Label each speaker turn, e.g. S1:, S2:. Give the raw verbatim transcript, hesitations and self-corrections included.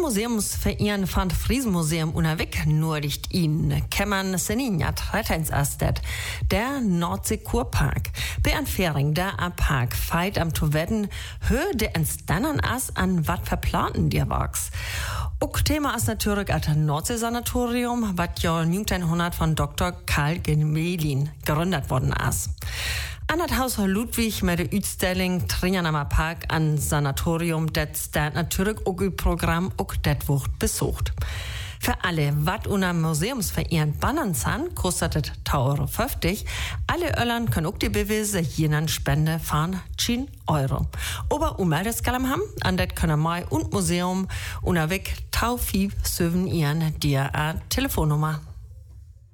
S1: Museumsverein van Friesmuseum unterwegs nordigt ihn, kämmern Seninja Tretteinsastet, der Nordseekurpark. Bei Entfering der a Park feit am Towetten, hör de entstanden as an wat verplanten dir wachs. Ook Thema ist natürlich das Nordseesanatorium, wat ja neunzehnhundert von Doktor Karl Gemelin gegründet worden ist. An das Haus Ludwig mit der Utstellung Trianama Park an Sanatorium, das da natürlich auch im Programm auch das wird besucht. Für alle, wat unter Museumsverein bannen san, kostet es zwei Euro fünfzig. Alle Öllern können auch die Beweise jenen Spende fahren, zehn Euro. Aber Ummeldeskalem haben, an das können Mai und Museum unterwegs tau fünf sieben ihren dir a Telefonnummer.